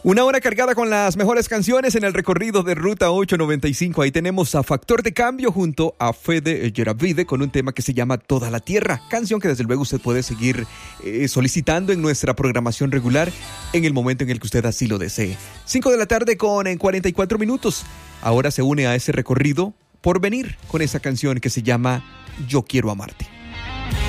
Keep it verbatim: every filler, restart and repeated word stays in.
Una hora cargada con las mejores canciones en el recorrido de Ruta ocho noventa y cinco. Ahí tenemos a Factor de Cambio junto a Fede Geravide con un tema que se llama Toda la Tierra. Canción que desde luego usted puede seguir eh, solicitando en nuestra programación regular en el momento en el que usted así lo desee. cinco de la tarde con en cuarenta y cuatro minutos. Ahora se une a ese recorrido Porvenir con esa canción que se llama Yo Quiero Amarte.